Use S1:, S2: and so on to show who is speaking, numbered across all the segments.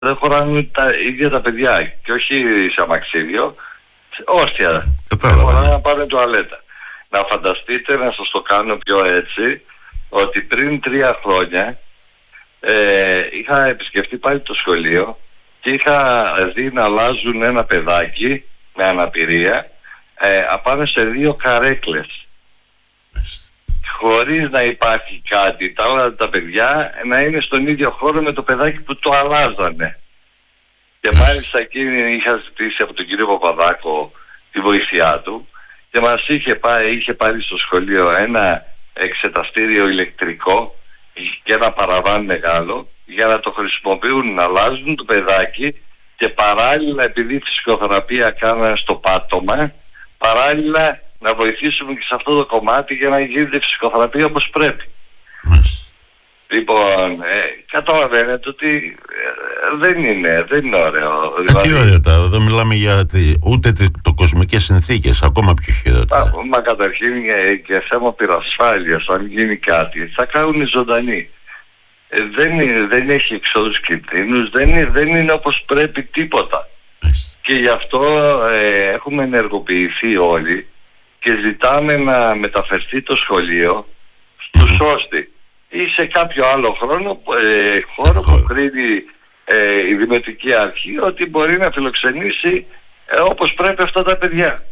S1: δεν χωράνε τα ίδια τα παιδιά και όχι σε αμαξίδιο, όρθια. Δεν χωράνε να πάνε τουαλέτα. Να φανταστείτε, να σας το κάνω πιο έτσι, ότι πριν 3 χρόνια είχα επισκεφτεί πάλι το σχολείο και είχα δει να αλλάζουν ένα παιδάκι με αναπηρία απάνω σε 2 καρέκλες. Χωρίς να υπάρχει κάτι, όλα τα παιδιά να είναι στον ίδιο χώρο με το παιδάκι που το αλλάζανε. Και μάλιστα εκείνη είχα ζητήσει από τον κύριο Παπαδάκο τη βοήθειά του και μας είχε πάρει στο σχολείο ένα εξεταστήριο ηλεκτρικό και ένα παραβάν μεγάλο για να το χρησιμοποιούν, να αλλάζουν το παιδάκι και παράλληλα, επειδή η φυσικοθεραπεία κάνανε στο πάτωμα, παράλληλα να βοηθήσουμε και σε αυτό το κομμάτι για να γίνεται η φυσικοθεραπεία όπως πρέπει. Λοιπόν, καταλαβαίνετε ότι δεν είναι ωραίο.
S2: Τι ωραίο τώρα, δεν μιλάμε για ούτε το κοσμικές συνθήκες, ακόμα πιο χειρότερα.
S1: Μα καταρχήν και θέμα πυρασφάλειας, αν γίνει κάτι, θα κάνουν ζωντανοί. Δεν έχει εξόδους κινδύνους, δεν είναι όπως πρέπει τίποτα. Και γι' αυτό έχουμε ενεργοποιηθεί όλοι και ζητάμε να μεταφερθεί το σχολείο στο Σώστη ή σε κάποιο άλλο χώρο που κρίνει η Δημοτική Αρχή ότι μπορεί να φιλοξενήσει όπως πρέπει αυτά τα παιδιά.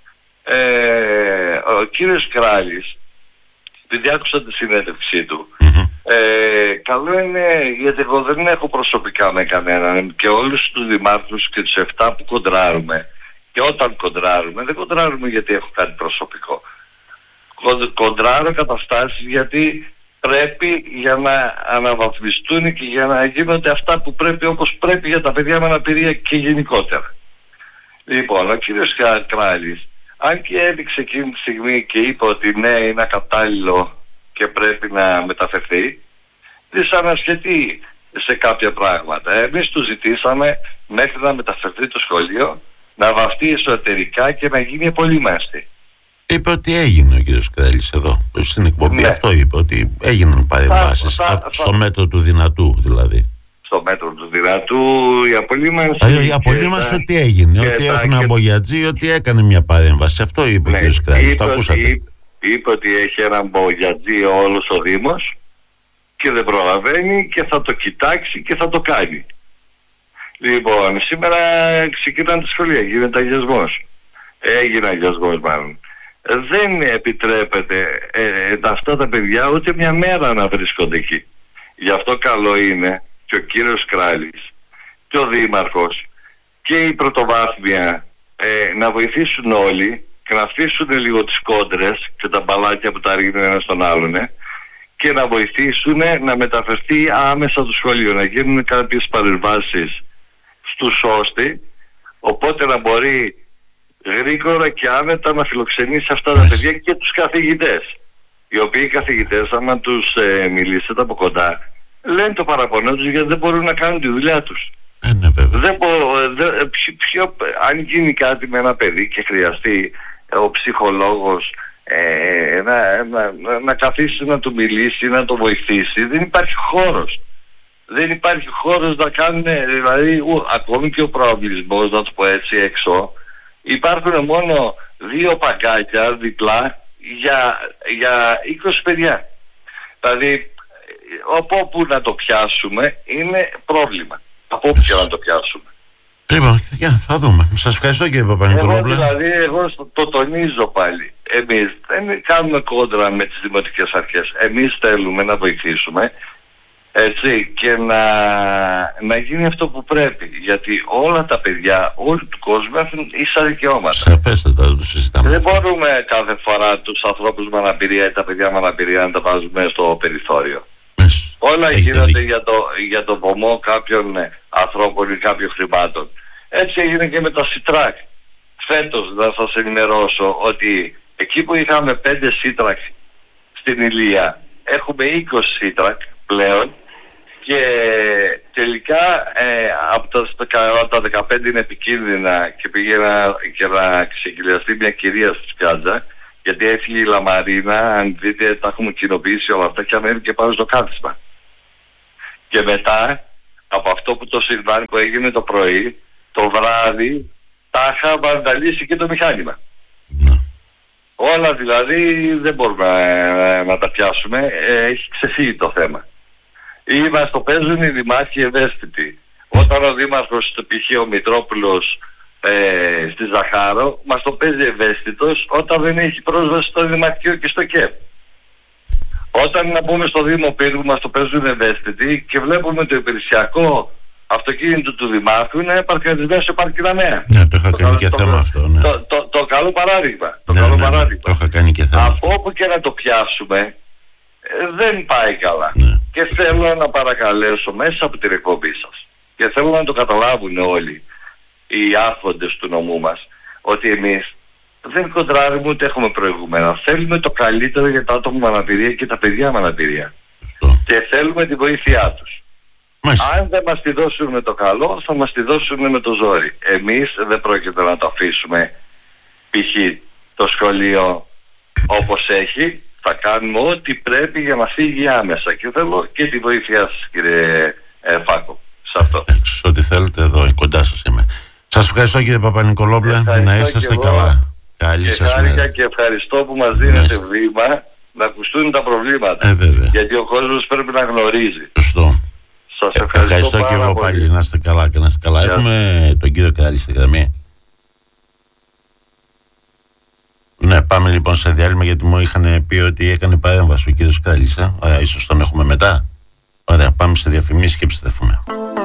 S1: Ο κύριος Κράλης, επειδή άκουσα τη συνέντευξή του, καλό είναι, γιατί εγώ δεν έχω προσωπικά με κανέναν και όλους τους δημάρχους και τους 7 που κοντράρουμε, και όταν κοντράρουμε, δεν κοντράρουμε γιατί έχω κάτι προσωπικό. Κοντράρω καταστάσεις γιατί πρέπει για να αναβαθμιστούν και για να γίνονται αυτά που πρέπει όπως πρέπει για τα παιδιά με αναπηρία και γενικότερα. Λοιπόν, ο κύριος Κράλης, αν και έδειξε εκείνη τη στιγμή και είπε ότι ναι, είναι ακατάλληλο και πρέπει να μεταφερθεί, δυσανασχετεί σε κάποια πράγματα. Εμείς του ζητήσαμε μέχρι να μεταφερθεί το σχολείο να βαφτεί εσωτερικά και να γίνει επολύμαστη.
S2: Είπε ότι έγινε ο κύριος Κράλης εδώ στην εκπομπή, ναι. Αυτό είπε, ότι έγιναν παρεμβάσεις στο μέτρο του δυνατού δηλαδή.
S1: Στο μέτρο του δυνατού η απολύμανση.
S2: Η απολύμανση ότι έγινε, ότι έχουν αμπογιατζή, ότι έκανε μια παρέμβαση. Αυτό είπε, ναι, ο κύριος Κράλης, το ακούσατε.
S1: Είπε ότι έχει ένα αμπογιατζή όλος ο Δήμος και δεν προλαβαίνει και θα το κοιτάξει και θα το κάνει. Λοιπόν, σήμερα ξεκινάνε τα σχολεία, γίνεται αγιασμός. Έγινε αγιασμός μάλλον. Δεν επιτρέπεται αυτά τα παιδιά ούτε μια μέρα να βρίσκονται εκεί. Γι' αυτό καλό είναι και ο κύριος Κράλης και ο Δήμαρχος και η πρωτοβάθμια να βοηθήσουν όλοι και να αφήσουν λίγο τις κόντρες και τα μπαλάκια που τα ρίχνουν ένα στον άλλον και να βοηθήσουν να μεταφερθεί άμεσα το σχολείο, να γίνουν κάποιες παρεμβάσεις στου Σώστη, οπότε να μπορεί γρήγορα και άνετα να φιλοξενήσει αυτά τα παιδιά και τους καθηγητές, οι οποίοι καθηγητές άμα τους μιλήσετε από κοντά λένε το παραπονό τους γιατί δεν μπορούν να κάνουν τη δουλειά τους.
S2: Ναι, βέβαια.
S1: Αν γίνει κάτι με ένα παιδί και χρειαστεί ο ψυχολόγος να καθίσει να του μιλήσει, να το βοηθήσει, δεν υπάρχει χώρος. Δεν υπάρχει χώρος να κάνουν, δηλαδή ακόμη και ο προαυλισμός, να το πω έτσι, έξω. Υπάρχουν μόνο 2 παγκάκια διπλά για 20 παιδιά. Δηλαδή από όπου να το πιάσουμε είναι πρόβλημα. Από όπου και να το πιάσουμε.
S2: Λοιπόν, θα δούμε. Σας ευχαριστώ κύριε Παπα-Νικολόπουλε.
S1: Εγώ το τονίζω πάλι. Εμείς δεν κάνουμε κόντρα με τις δημοτικές αρχές. Εμείς θέλουμε να βοηθήσουμε, έτσι, και να γίνει αυτό που πρέπει. Γιατί όλα τα παιδιά, όλοι του κόσμου έχουν ίσα δικαιώματα.
S2: Σαφέστατα, το συζητάμε.
S1: Δεν μπορούμε κάθε φορά τους ανθρώπους με αναπηρία ή τα παιδιά με αναπηρία να τα βάζουμε στο περιθώριο. Όλα γίνονται για το βωμό κάποιων ανθρώπων ή κάποιων χρημάτων. Έτσι έγινε και με τα Σιτράκ. Φέτος να σας ενημερώσω ότι εκεί που είχαμε 5 Σίτρακ στην Ηλία έχουμε 20 Σίτρακ πλέον και τελικά από τα 15 είναι επικίνδυνα και πήγαινα και να ξεκυλιαστεί μια κυρία στη Σκάντζα γιατί έφυγε η Λαμαρίνα, αν δείτε τα έχουμε κοινοποιήσει όλα αυτά και ανέβηκε πάνω στο κάθισμα. Και μετά από αυτό που το συμβάν που έγινε το πρωί, το βράδυ τα είχα βανταλίσει και το μηχάνημα. Όλα δηλαδή δεν μπορούμε να τα πιάσουμε, έχει ξεφύγει το θέμα. Ή μας το παίζουν οι δημάρχοι ευαίσθητοι. Όταν ο δήμαρχος, π.χ. ο Μητρόπουλος στη Ζαχάρο, μας το παίζει ευαίσθητος όταν δεν έχει πρόσβαση στο Δημαρχείο και στο ΚΕΠ. Όταν να πούμε στο Δήμο Πύργου μας το παίζουν ευαίσθητοι και βλέπουμε το υπηρεσιακό αυτοκίνητο του Δημάρχου είναι παρκαρισμένο σε πάρκινγκ νέα.
S2: Ναι, το είχα κάνει και θέμα αυτό. Ναι.
S1: Το καλό παράδειγμα.
S2: Το είχα κάνει και θέμα.
S1: Από όπου και να το πιάσουμε δεν πάει καλά.
S2: Ναι.
S1: Και θέλω να παρακαλέσω μέσα από την εκπομπή σας και θέλω να το καταλάβουν όλοι οι άρχοντες του νομού μας ότι εμείς δεν κοντράρουμε ούτε έχουμε προηγούμενα. Θέλουμε το καλύτερο για τα άτομα με αναπηρία και τα παιδιά με αναπηρία. Και θέλουμε τη βοήθειά τους. Αν δεν μας τη δώσουν με το καλό, θα μας τη δώσουν με το ζόρι. Εμείς δεν πρόκειται να το αφήσουμε π.χ. το σχολείο όπως έχει. Θα κάνουμε ό,τι πρέπει για να φύγει άμεσα. Και θέλω και τη βοήθειά σας, κύριε Φάκο, σε αυτό.
S2: Ό,τι θέλετε εδώ, κοντά σας είμαι. Σας ευχαριστώ, κύριε Παπα-Νικολόπουλε. Να είσαστε καλά. Καλή σας μέρα.
S1: Και ευχαριστώ που μας δίνετε βήμα να ακουστούν τα προβλήματα. Γιατί ο κόσμος πρέπει να γνωρίζει.
S2: Σωστό.
S1: Σας ευχαριστώ
S2: και εγώ πάλι. Να είστε καλά και να είστε καλά. Έχουμε τον κύριο Καρή στη γραμμή. Ναι, πάμε λοιπόν σε διάλειμμα γιατί μου είχαν πει ότι έκανε παρέμβαση ο κύριος Καρής. Ίσως τον έχουμε μετά. Ωραία, πάμε σε διαφημίσεις και επιστρέφουμε.